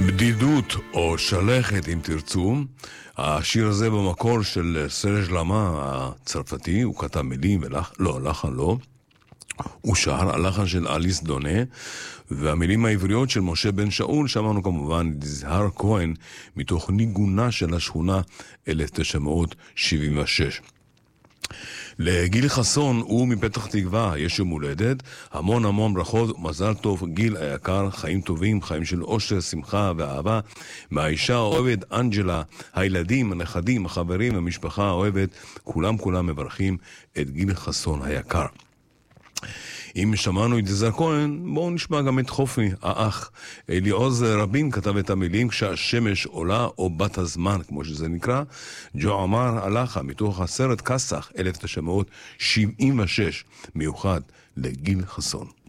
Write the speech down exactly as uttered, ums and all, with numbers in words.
בדידות או שלכת אם תרצו. השיר הזה במקור של סרג' למה הצרפתי, הוא כתב מילים ולח... לא, לחן לא, הוא שר הלחן של אליס דונה, והמילים העבריות של משה בן שאול, שמענו כמובן זהר כהן מתוך ניגונה של השכונה אלף תשע מאות שבעים ושש. לגיל חסון הוא מפתח תקווה, יש יום הולדת, המון המון ברכות, מזל טוב גיל היקר, חיים טובים, חיים של אושר, שמחה ואהבה מהאישה האוהבת אנג'לה, הילדים, הנכדים, החברים, המשפחה האוהבת, כולם כולם מברכים את גיל חסון היקר. אם שמענו את זהר כהן, בואו נשמע גם את חופי, האח. אליעוז רבין כתב את המילים כשהשמש עולה או בת הזמן, כמו שזה נקרא. ג'ו עמר הלכה מתוך הסרט קסח אלף תשע מאות שבעים ושש, מיוחד לגיל חסון.